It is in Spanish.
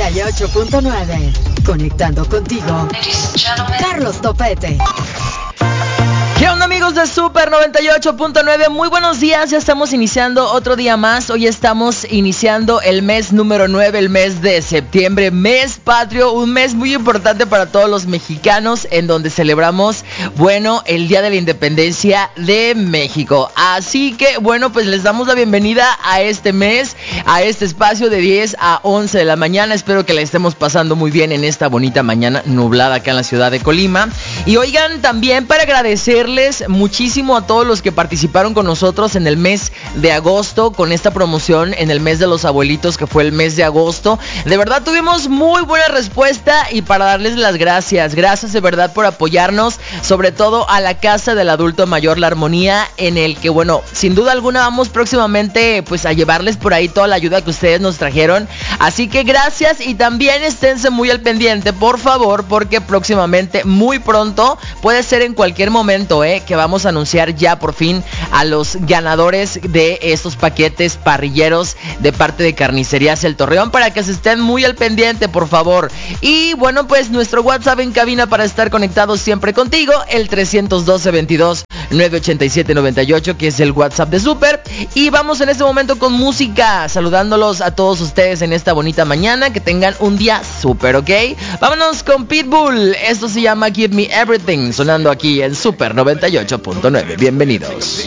98.9. Conectando contigo. Carlos Topete. ¿Qué onda, amigos de Super 98.9? Muy buenos días, ya estamos iniciando otro día más. Hoy estamos iniciando el mes número 9, el mes de septiembre, mes patrio, un mes muy importante para todos los mexicanos, en donde celebramos, bueno, el Día de la Independencia de México. Así que, bueno, pues les damos la bienvenida a este mes, a este espacio de 10 a 11 de la mañana. Espero que la estemos pasando muy bien en esta bonita mañana nublada acá en la ciudad de Colima. Y oigan, también para agradecerles muchísimo a todos los que participaron con nosotros en el mes de agosto, con esta promoción en el mes de los abuelitos, que fue el mes de agosto. De verdad tuvimos muy buena respuesta, y para darles las gracias de verdad por apoyarnos, sobre todo a la Casa del Adulto Mayor La Armonía, en el que, bueno, sin duda alguna vamos próximamente pues a llevarles por ahí toda la ayuda que ustedes nos trajeron. Así que gracias, y también esténse muy al pendiente, por favor, porque próximamente, muy pronto, puede ser en cualquier momento, que vamos a anunciar ya por fin a los ganadores de estos paquetes parrilleros de parte de Carnicerías El Torreón, para que se estén muy al pendiente, por favor. Y bueno, pues nuestro WhatsApp en cabina para estar conectados siempre contigo, el 312-22-987-98, que es el WhatsApp de Super. Y vamos en este momento con música, saludándolos a todos ustedes en esta bonita mañana. Que tengan un día súper, ¿ok? Vámonos con Pitbull, esto se llama Give Me Everything, sonando aquí en Super 98.9. Bienvenidos.